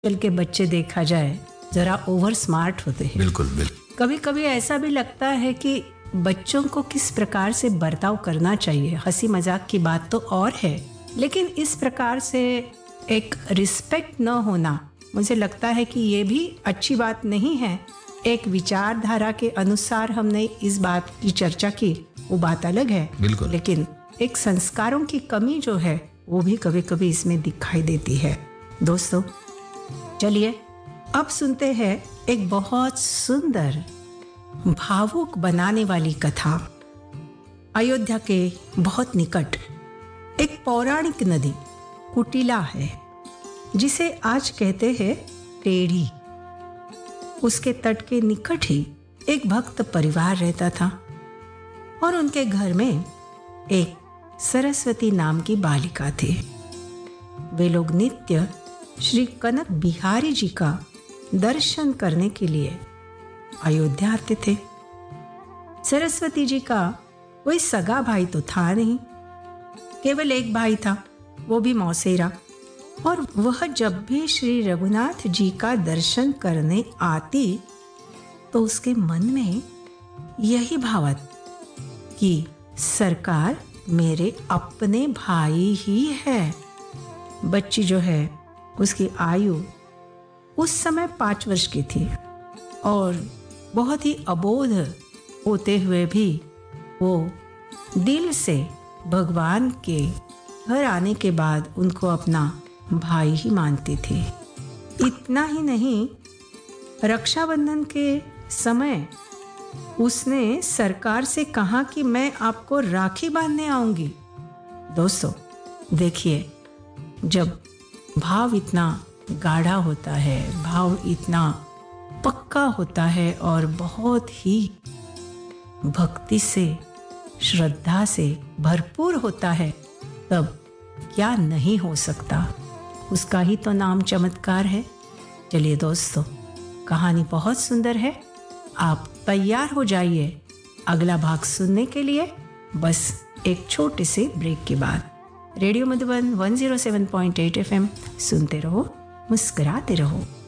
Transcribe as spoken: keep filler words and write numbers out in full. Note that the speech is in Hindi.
आजकल के बच्चे देखा जाए जरा ओवर स्मार्ट होते हैं। बिल्कुल बिल्कुल। कभी कभी ऐसा भी लगता है कि बच्चों को किस प्रकार से बर्ताव करना चाहिए। हंसी मजाक की बात तो और है, लेकिन इस प्रकार से एक रिस्पेक्ट न होना, मुझे लगता है कि ये भी अच्छी बात नहीं है। एक विचारधारा के अनुसार हमने इस बात की चर्चा की, वो बात अलग है, बिल्कुल। लेकिन एक संस्कारों की कमी जो है वो भी कभी कभी इसमें दिखाई देती है। दोस्तों चलिए अब सुनते हैं एक बहुत सुंदर भावुक बनाने वाली कथा। अयोध्या के बहुत निकट एक पौराणिक नदी कुटिला है, जिसे आज कहते हैं टेढ़ी। उसके तट के निकट ही एक भक्त परिवार रहता था और उनके घर में एक सरस्वती नाम की बालिका थी। वे लोग नित्य श्री कनक बिहारी जी का दर्शन करने के लिए अयोध्या आते थे। सरस्वती जी का कोई सगा भाई तो था नहीं, केवल एक भाई था, वो भी मौसेरा। और वह जब भी श्री रघुनाथ जी का दर्शन करने आती तो उसके मन में यही भावत कि सरकार मेरे अपने भाई ही है। बच्ची जो है उसकी आयु उस समय पाँच वर्ष की थी और बहुत ही अबोध होते हुए भी वो दिल से भगवान के घर आने के बाद उनको अपना भाई ही मानती थी। इतना ही नहीं, रक्षाबंधन के समय उसने सरकार से कहा कि मैं आपको राखी बांधने आऊंगी। दोस्तों देखिए, जब भाव इतना गाढ़ा होता है, भाव इतना पक्का होता है और बहुत ही भक्ति से श्रद्धा से भरपूर होता है, तब क्या नहीं हो सकता। उसका ही तो नाम चमत्कार है। चलिए दोस्तों, कहानी बहुत सुंदर है, आप तैयार हो जाइए अगला भाग सुनने के लिए, बस एक छोटे से ब्रेक के बाद। रेडियो मधुबन एक सौ सात पॉइंट आठ एफ एम सुनते रहो, मुस्कुराते रहो।